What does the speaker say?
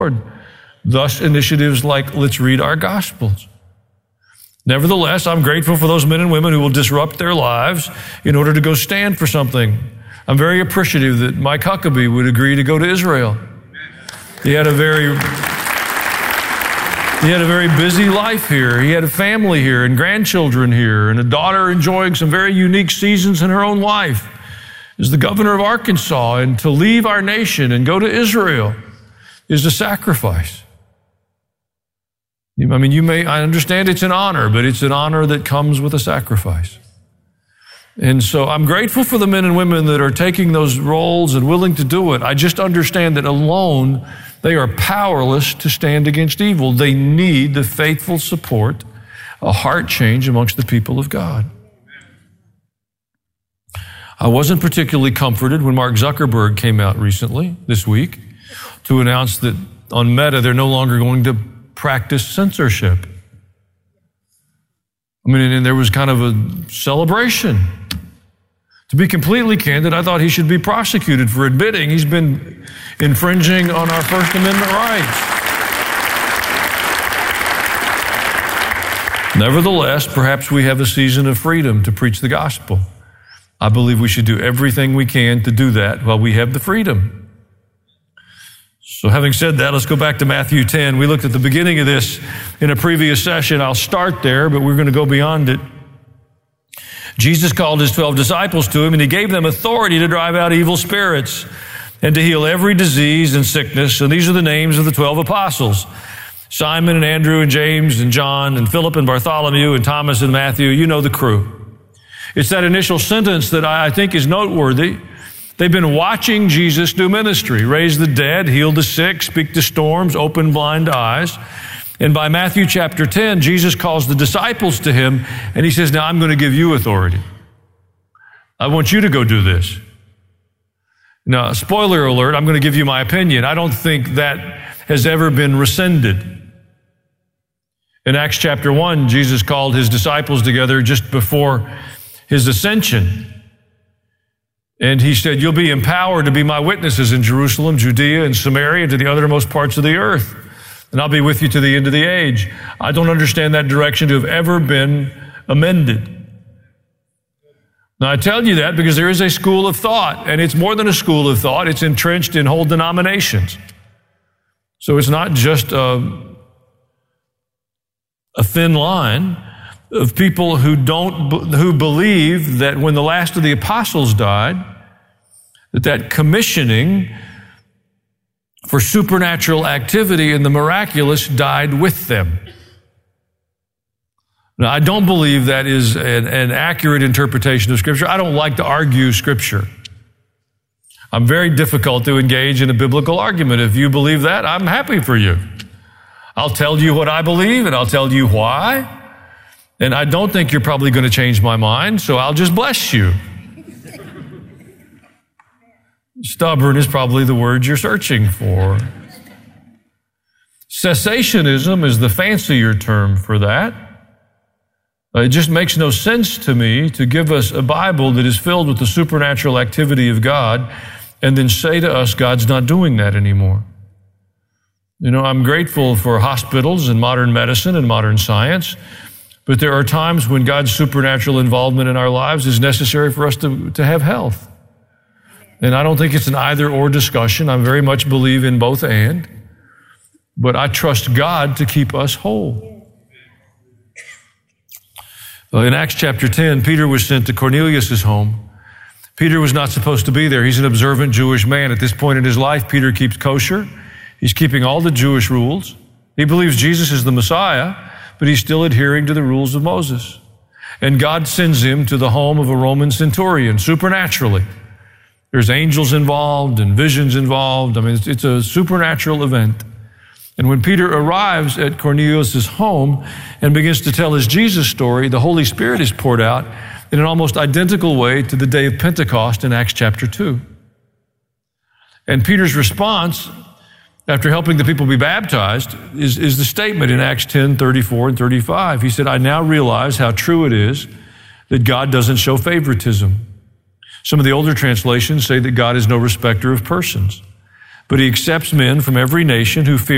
Lord. Thus, initiatives like Let's Read Our Gospels. Nevertheless, I'm grateful for those men and women who will disrupt their lives in order to go stand for something. I'm very appreciative that Mike Huckabee would agree to go to Israel. He had a very busy life here. He had a family here and grandchildren here and a daughter enjoying some very unique seasons in her own life as the governor of Arkansas. And to leave our nation and go to Israel is a sacrifice. I understand it's an honor, but it's an honor that comes with a sacrifice. And so I'm grateful for the men and women that are taking those roles and willing to do it. I just understand that alone, they are powerless to stand against evil. They need the faithful support, a heart change amongst the people of God. I wasn't particularly comforted when Mark Zuckerberg came out recently, this week, to announce that on Meta, they're no longer going to practice censorship. And there was kind of a celebration. To be completely candid, I thought he should be prosecuted for admitting he's been infringing on our First Amendment rights. Nevertheless, perhaps we have a season of freedom to preach the gospel. I believe we should do everything we can to do that while we have the freedom. So having said that, let's go back to Matthew 10. We looked at the beginning of this in a previous session. I'll start there, but we're going to go beyond it. Jesus called his 12 disciples to him, and he gave them authority to drive out evil spirits and to heal every disease and sickness. And these are the names of the 12 apostles: Simon and Andrew and James and John and Philip and Bartholomew and Thomas and Matthew. You know the crew. It's that initial sentence that I think is noteworthy. They've been watching Jesus do ministry, raise the dead, heal the sick, speak to storms, open blind eyes. And by Matthew chapter 10, Jesus calls the disciples to him, and he says, now I'm going to give you authority. I want you to go do this. Now, spoiler alert, I'm going to give you my opinion. I don't think that has ever been rescinded. In Acts chapter 1, Jesus called his disciples together just before his ascension. And he said, you'll be empowered to be my witnesses in Jerusalem, Judea, and Samaria, and to the uttermost parts of the earth. And I'll be with you to the end of the age. I don't understand that direction to have ever been amended. Now, I tell you that because there is a school of thought, and it's more than a school of thought. It's entrenched in whole denominations. So it's not just a thin line of people who believe that when the last of the apostles died, that commissioning for supernatural activity and the miraculous died with them. Now, I don't believe that is an accurate interpretation of Scripture. I don't like to argue Scripture. I'm very difficult to engage in a biblical argument. If you believe that, I'm happy for you. I'll tell you what I believe, and I'll tell you why. And I don't think you're probably going to change my mind, so I'll just bless you. Stubborn is probably the word you're searching for. Cessationism is the fancier term for that. It just makes no sense to me to give us a Bible that is filled with the supernatural activity of God and then say to us, God's not doing that anymore. I'm grateful for hospitals and modern medicine and modern science, but there are times when God's supernatural involvement in our lives is necessary for us to have health. And I don't think it's an either-or discussion. I very much believe in both and. But I trust God to keep us whole. In Acts chapter 10, Peter was sent to Cornelius' home. Peter was not supposed to be there. He's an observant Jewish man. At this point in his life, Peter keeps kosher. He's keeping all the Jewish rules. He believes Jesus is the Messiah, but he's still adhering to the rules of Moses. And God sends him to the home of a Roman centurion, supernaturally. There's angels involved and visions involved. It's a supernatural event. And when Peter arrives at Cornelius' home and begins to tell his Jesus story, the Holy Spirit is poured out in an almost identical way to the day of Pentecost in Acts chapter 2. And Peter's response, after helping the people be baptized, is the statement in Acts 10, 34 and 35. He said, I now realize how true it is that God doesn't show favoritism. Some of the older translations say that God is no respecter of persons, but he accepts men from every nation who fear